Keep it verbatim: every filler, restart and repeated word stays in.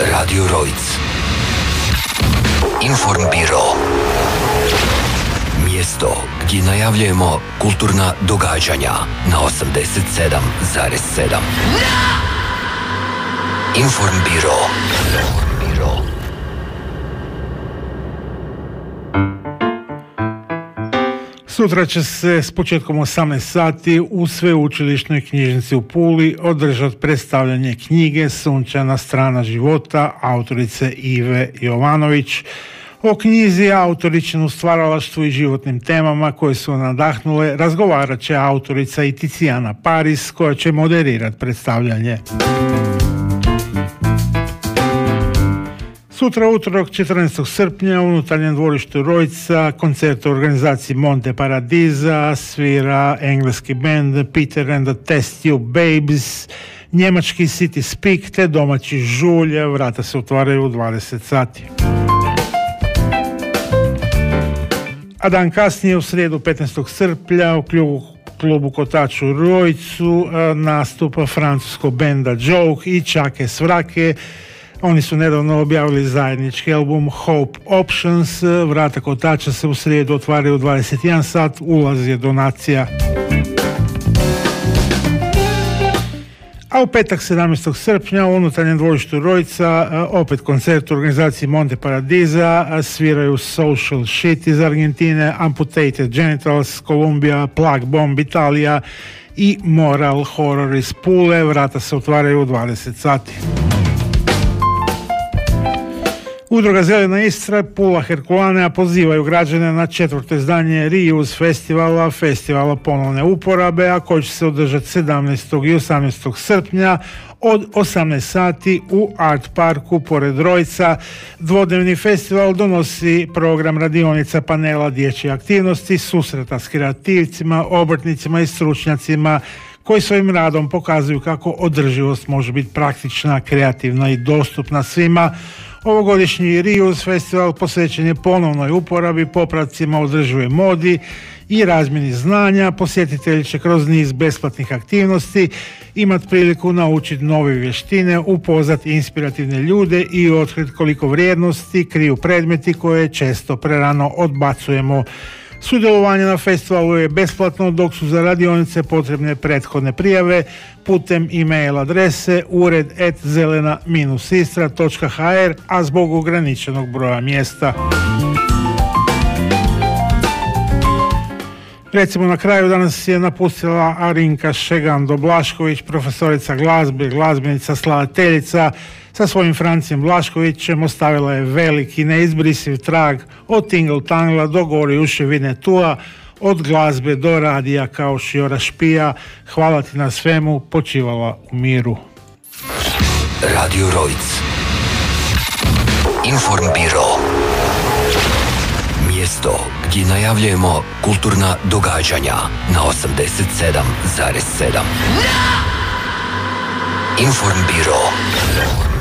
Radio Rojc. Informbiro. Mjesto gdje najavljujemo kulturna događanja na osamdeset sedam zarez sedam. Informbiro. Sutra će se s početkom osamnaest sati u Sveučilišnoj knjižnici u Puli održati predstavljanje knjige Sunčana strana života autorice Ive Jovanović. O knjizi, autoričinu stvaralaštvu i životnim temama koje su nadahnule razgovarat će autorica i Ticijana Paris koja će moderirati predstavljanje. Sutra utorak četrnaestog srpnja u unutarnjem dvorištu Rojca koncert u organizaciji Monte Paradiza svira engleski band Peter and the Test Tube Babes, njemački City Speak te domaći Žulj. Vrata se otvaraju u dvadeset sati. A dan kasnije u srijedu petnaestog srpnja u klubu, klubu Kotač u Rojcu nastupa francuskog benda Joke i Čake Svrake. Oni su nedavno objavili zajednički album Hope Options. Vrata Kotača se u srijedu otvaraju u dvadeset jedan sat, ulaz je donacija. A u petak sedamnaestog srpnja u unutarnjem dvorištu Rojca opet koncert u organizaciji Monte Paradiza sviraju Social Shit iz Argentine, Amputated Genitals, Columbia, Plug Bomb Italija i Moral Horror iz Pule. Vrata se otvaraju u dvadeset sati. Udruga Zelena Istra, Pula Herkulanea pozivaju građane na četvrto izdanje Reuse festivala, festivala ponovne uporabe, a koji će se održati sedamnaestog i osamnaestog srpnja od osamnaest sati u Art Parku pored Rojca. Dvodnevni festival donosi program radionica, panela, dječje aktivnosti, susreta s kreativcima, obrtnicima i stručnjacima koji svojim radom pokazuju kako održivost može biti praktična, kreativna i dostupna svima. Ovogodišnji Reuse festival posvećen je ponovnoj uporabi, popravcima, održivoj modi i razmjeni znanja. Posjetitelji će kroz niz besplatnih aktivnosti imati priliku naučiti nove vještine, upoznati inspirativne ljude i otkriti koliko vrijednosti kriju predmeti koje često prerano odbacujemo. Sudjelovanje na festivalu je besplatno, dok su za radionice potrebne prethodne prijave putem e-mail adrese ured at zelena dash istra dot h r, a zbog ograničenog broja mjesta. Recimo na kraju danas je napustila Arinka Šegando-Blašković, profesorica glazbe, glazbenica, skladateljica. Sa svojim Francijem Blaškovićem ostavila je veliki neizbrisiv trag od Tingle Tangla do Gori uši Vinetua, od glazbe do radija kao Šiora špija. Hvala ti na svemu, počivala u miru. Radio Rojc. Informbiro. Mjesto gdje najavljujemo kulturna događanja na osamdeset sedam zarez sedam. Informbiro.